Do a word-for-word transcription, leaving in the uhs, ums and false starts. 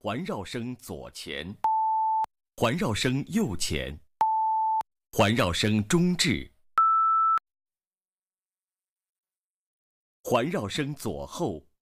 环绕声左前，环绕声右前，环绕声中置，环绕声左后，